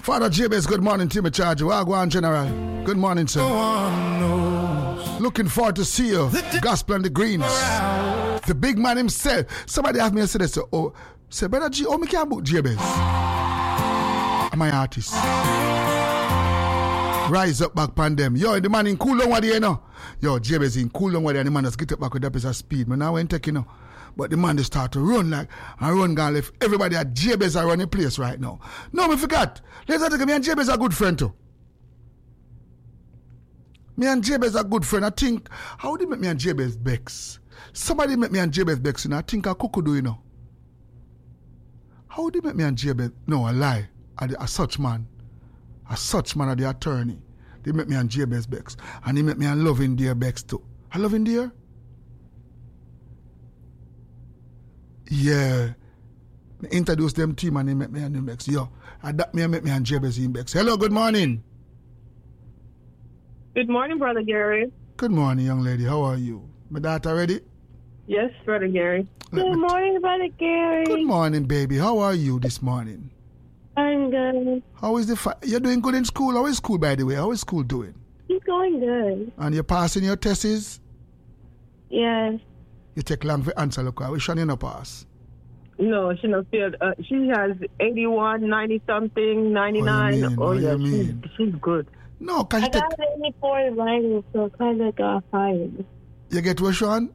Father Jabez, good morning, Timmy Charger. Wagwan General. Good morning, sir. Looking forward to see you. Gospel and the Greens. The big man himself. Somebody asked me yesterday, so, say, Brother G, me can't book Jabez. I'm my artist. Rise up back pandem. Yo, the man in cool long you know. Yo, Jabez in cool long and the man just get up back with that piece of speed. Man, now I ain't taking no. But the man they start to run like and run gone left. Everybody at Jabez are running place right now. No, me forgot. Let's take me and Jabez are good friend too. Me and Jabez are good friend. I think how would they make me and Jabez Bex? Somebody make me and Jabez Bex, and I think I could do, you know. How would they make me and Jabez? No, I lie. A such man are the attorney. They make me and Jabez Bex. And they make me and Loving Dear Bex too. I Loving Dear? Yeah. Me introduce them team and they make me and them Bex. Yo. That me and make me and Jabez in Bex. Hello, good morning. Good morning, Brother Gary. Good morning, young lady. How are you? My daughter ready? Yes, Brother Gary. Good morning, Brother Gary. Good morning, baby. How are you this morning? I'm good. How is you're doing good in school? How is school, by the way? How is school doing? It's going good. And you're passing your tests? Yes. You take long for answer, look. Which one you not pass? No, she not failed. She has 81, 90 something, 99. What yeah, you mean? She's good. No, can you I got 84 in writing, so kind of got fired. You get what, Sean?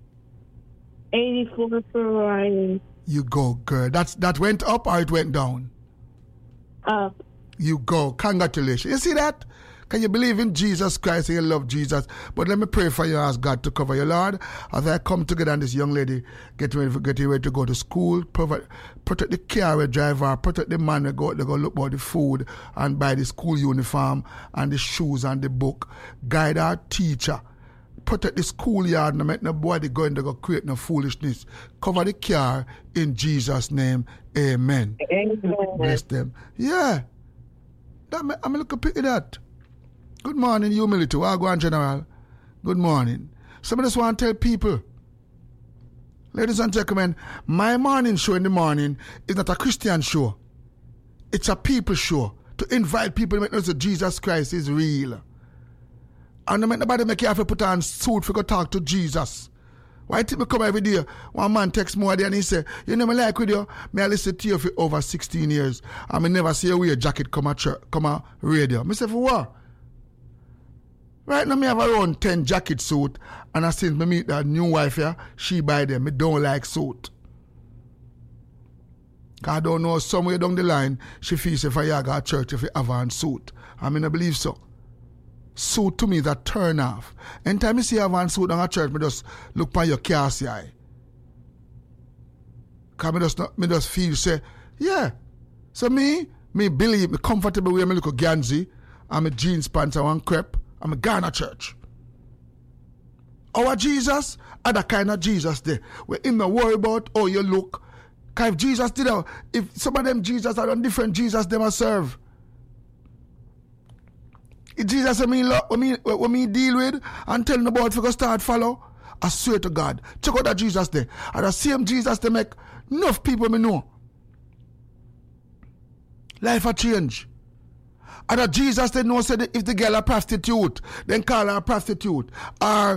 84 for writing. You go, girl. That went up or it went down? Up. You go. Congratulations. You see that? Can you believe in Jesus Christ and you love Jesus? But let me pray for you, ask God to cover you, Lord. As I come together and this young lady getting ready to go to school, protect the car we drive her, protect the man we go look for the food and buy the school uniform and the shoes and the book. Guide our teacher. Protect the schoolyard and make nobody going to go create no foolishness. Cover the car in Jesus' name. Amen. Amen. Bless them. Yeah. I'm looking at that. Good morning, humility. Wagwan General. Good morning. Somebody just want to tell people, ladies and gentlemen, my morning show in the morning is not a Christian show. It's a people show to invite people to know that Jesus Christ is real. And don't make nobody make you have to put on suit for go talk to Jesus. Why think me come every day? One man text more and he say, you know me like with you, me I listen to you for over 16 years and me never see you wear a jacket come a radio. Me say for what? Right now, me have around 10 jacket suit, and as since me meet that new wife here, she buy them. Me don't like suit. I don't know, somewhere down the line, she feels if I got church if you have on suit. I mean, I believe so. Suit to me is a turn off. Anytime you see you have on suit on a church, me just look by your cassie eye. Because me just feel, say, yeah. So me believe, me comfortable with me look Ganzi, and my jeans pants and one crepe. I'm a Ghana church. Our Jesus are the kind of Jesus there. Where him not worry about how you look. Because if Jesus did that, if some of them Jesus are on different Jesus they must serve. If Jesus I mean what me deal with and tell them about if you go start follow, I swear to God. Check out that Jesus there. And the same Jesus they make enough people me know. Life a change. And that Jesus they know said if the girl a prostitute, then call her a prostitute. Or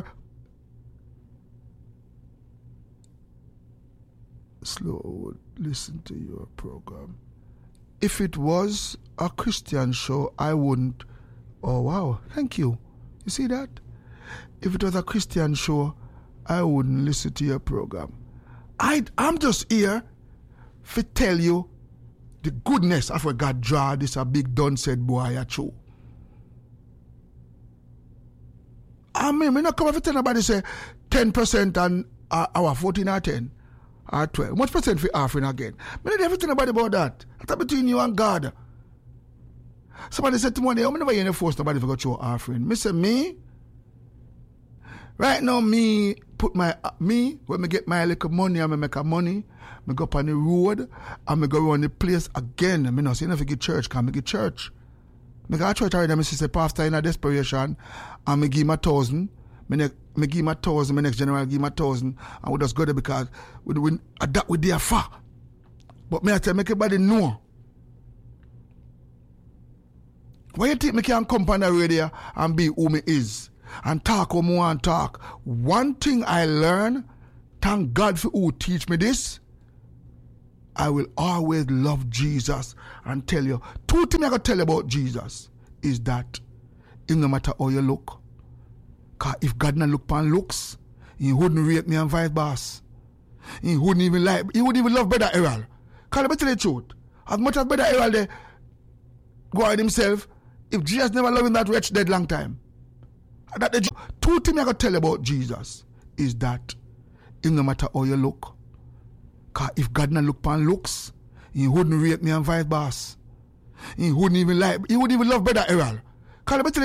slow listen to your program. If it was a Christian show, I wouldn't. Oh wow, thank you. You see that? If it was a Christian show, I wouldn't listen to your program. I'm just here to tell you the goodness of what God draw this a big done said boy at you. I mean, we not come to tell nobody say 10% and our 14 or 10 or 12. Much percent for offering again. I don't ever tell nobody about that. That's between you and God. Somebody said to me, I'm never going to force nobody to go to offering. Me say, me? Right now, me, when me get my little money and me make a money, me go up on the road and me go around the place again. Me not say if you get church, can me get church. Me go to church already, me say pastor in a desperation and me give him 1,000. Me give him 1,000, my next general give him 1,000 and we just go there because we adapt with their far. But me I tell make everybody know. Why you think me can come on the radio and be who me is and talk how me want talk? One thing I learn, thank God for who teach me this, I will always love Jesus and tell you. Two things I gotta tell you about Jesus is that no matter how you look, cause if God not look upon looks, he wouldn't rate me and vice boss. He wouldn't even love Brother Errol. Cause let me tell you the truth. As much as Brother Errol they go out himself, if Jesus never loved him that wretch dead long time. Two things I gotta tell you about Jesus is that no matter how you look, cause if God not look upon looks, he wouldn't rate me and vice boss. He wouldn't even love Brother Errol. Cause let me tell you